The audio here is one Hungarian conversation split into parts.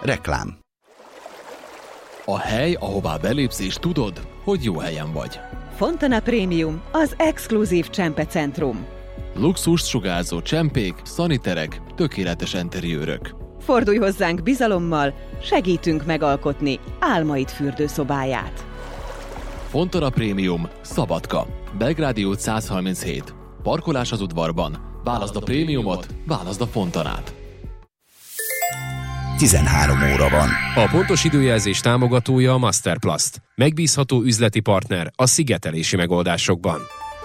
Reklám. A hely, ahová belépsz és tudod, hogy jó helyen vagy. Fontana Premium, az exkluzív csempecentrum. Luxust sugárzó csempék, szaniterek, tökéletes enteriőrök. Fordulj hozzánk bizalommal, segítünk megalkotni álmaid fürdőszobáját. Fontana Premium, Szabadka, Belgrádi út 137. Parkolás az udvarban. Válaszd a prémiumot, válaszd a Fontanát. 13 óra van. A pontos időjelzés támogatója a Masterplast. Megbízható üzleti partner a szigetelési megoldásokban.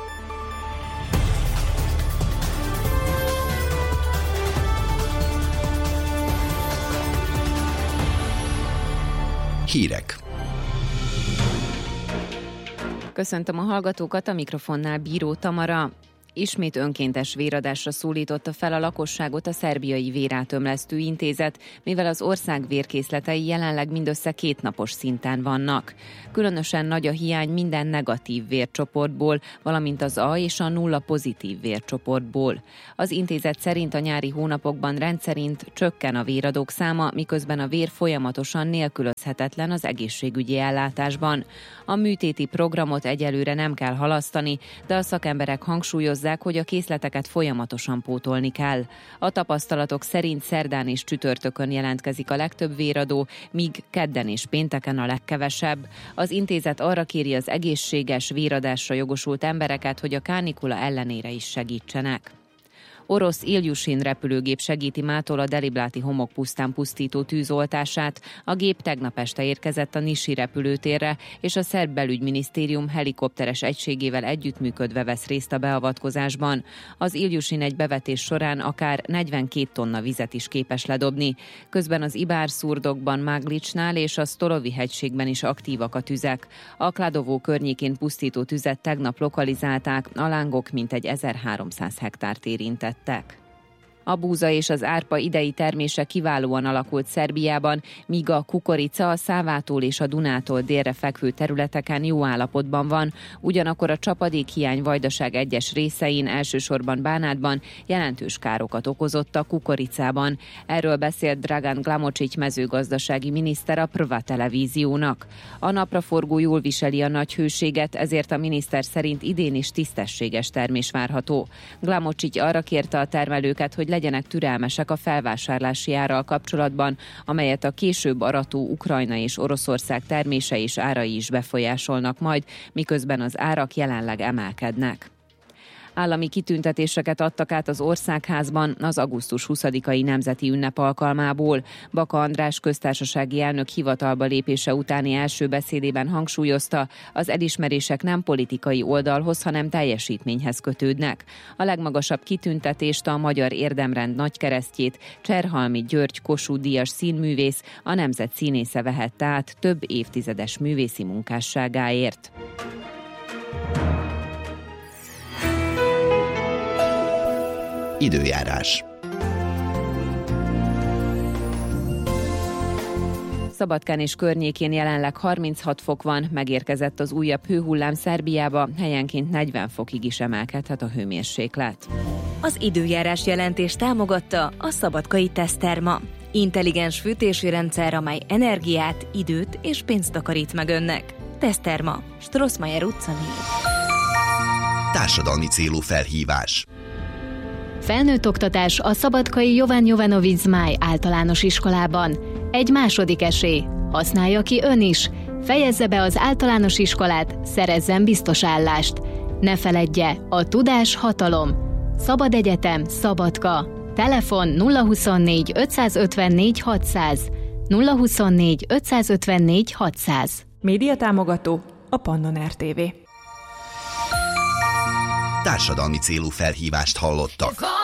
Hírek. Köszöntöm a hallgatókat, a mikrofonnál Bíró Tamara. Ismét önkéntes véradásra szólította fel a lakosságot a szerbiai vérátömlesztő intézet, mivel az ország vérkészletei jelenleg mindössze 2 napos szinten vannak. Különösen nagy a hiány minden negatív vércsoportból, valamint az A és a 0 pozitív vércsoportból. Az intézet szerint a nyári hónapokban rendszerint csökken a véradók száma, miközben a vér folyamatosan nélkülözhetetlen az egészségügyi ellátásban. A műtéti programot egyelőre nem kell halasztani, de a szakemberek hangsúlyozzák, hogy a készleteket folyamatosan pótolni kell. A tapasztalatok szerint szerdán és csütörtökön jelentkezik a legtöbb véradó, míg kedden és pénteken a legkevesebb. Az intézet arra kéri az egészséges véradásra jogosult embereket, hogy a kánikula ellenére is segítsenek. Orosz Iljushin repülőgép segíti mától a Delibláti homokpusztán pusztító tűzoltását. A gép tegnap este érkezett a Nisi repülőtérre, és a szerb belügyminisztérium helikopteres egységével együttműködve vesz részt a beavatkozásban. Az Iljushin egy bevetés során akár 42 tonna vizet is képes ledobni. Közben az Ibár-szurdokban, Máglicsnál és a Stolovi hegységben is aktívak a tüzek. A Kladovó környékén pusztító tüzet tegnap lokalizálták, a lángok mintegy 1300 hektárt érintett. A búza és az árpa idei termése kiválóan alakult Szerbiában, míg a kukorica a Szávától és a Dunától délre fekvő területeken jó állapotban van, ugyanakkor a csapadékhiány Vajdaság egyes részein, elsősorban Bánátban jelentős károkat okozott a kukoricában. Erről beszélt Dragan Glamocsics mezőgazdasági miniszter a Prva televíziónak. A napraforgó jól viseli a nagy hőséget, ezért a miniszter szerint idén is tisztességes termés várható. Glamocsics arra kérte a termelőket, hogy legyenek türelmesek a felvásárlási árral kapcsolatban, amelyet a később arató Ukrajna és Oroszország termése és árai is befolyásolnak majd, miközben az árak jelenleg emelkednek. Állami kitüntetéseket adtak át az Országházban az augusztus 20-ai nemzeti ünnep alkalmából. Baka András köztársasági elnök hivatalba lépése utáni első beszédében hangsúlyozta, az elismerések nem politikai oldalhoz, hanem teljesítményhez kötődnek. A legmagasabb kitüntetést, a Magyar Érdemrend nagykeresztjét Cserhalmi György Kossuth díjas színművész, a nemzet színésze vehette át több évtizedes művészi munkásságáért. Időjárás. Szabadkán és környékén jelenleg 36 fok van, megérkezett az újabb hőhullám Szerbiába, helyenként 40 fokig is emelkedhet a hőmérséklet. Az időjárás jelentés támogatta a Szabadkai Teszterma. Intelligens fűtési rendszer, amely energiát, időt és pénzt takarít meg önnek. Teszterma, Strossmayer utca 4. Társadalmi célú felhívás. Felnőtt oktatás a Szabadkai Jovan Jovanovic Zmáj általános iskolában. Egy második esély. Használja ki ön is. Fejezze be az általános iskolát, szerezzen biztos állást. Ne feledje, a tudás hatalom. Szabad Egyetem, Szabadka. Telefon 024 554 600. 024 554 600. Média támogató a Pannon RTV. Társadalmi célú felhívást hallottak.